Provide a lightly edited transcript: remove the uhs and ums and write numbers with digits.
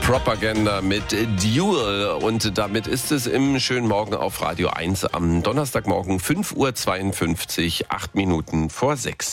Propaganda mit Duel. Und damit ist es im schönen Morgen auf Radio 1 am Donnerstagmorgen 5:52 Uhr, 8 Minuten vor 6.